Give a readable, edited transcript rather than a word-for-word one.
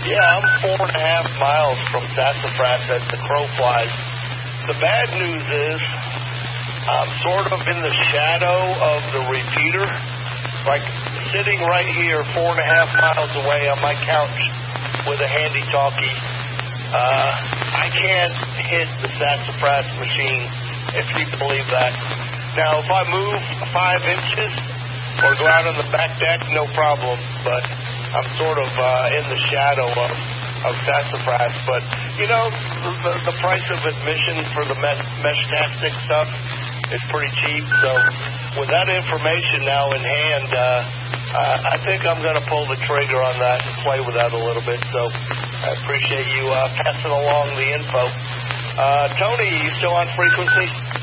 Yeah, I'm 4.5 miles from Sassafras as the crow flies. The bad news is I'm sort of in the shadow of the repeater, like sitting right here 4.5 miles away on my couch with a handy talkie. I can't hit the Sassafras machine, if you believe that. Now, if I move 5 inches or go out on the back deck, no problem, but I'm sort of in the shadow of Sassafras. But, you know, the price of admission for the Mesh-tastic stuff is pretty cheap. So with that information now in hand, I think I'm going to pull the trigger on that and play with that a little bit. So I appreciate you passing along the info. Tony, you still on frequency?